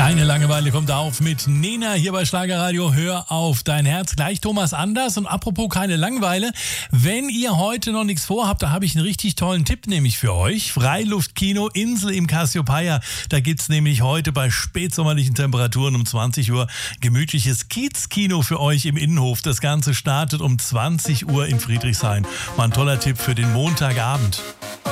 Keine Langeweile kommt auf mit Nena hier bei Schlagerradio. Hör auf dein Herz. Gleich Thomas Anders. Und apropos keine Langeweile, wenn ihr heute noch nichts vorhabt, da habe ich einen richtig tollen Tipp nämlich für euch. Freiluftkino Insel im Cassiopeia. Da gibt's nämlich heute bei spätsommerlichen Temperaturen um 20 Uhr gemütliches Kiezkino für euch im Innenhof. Das Ganze startet um 20 Uhr in Friedrichshain. Mal ein toller Tipp für den Montagabend.